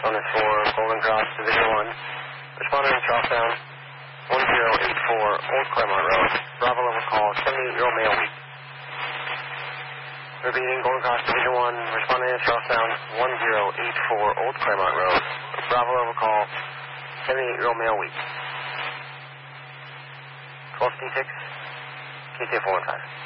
on this 4, Golden Cross, Division 1. Responding to Charlestown, 1084 Old Claremont Road. Bravo level call, 78-year-old male weak. Repeating, Golden Cross, Division 1. Responding to Charlestown, 1084 Old Claremont Road. Bravo level call, 78-year-old male weak. 12C6, KC 415.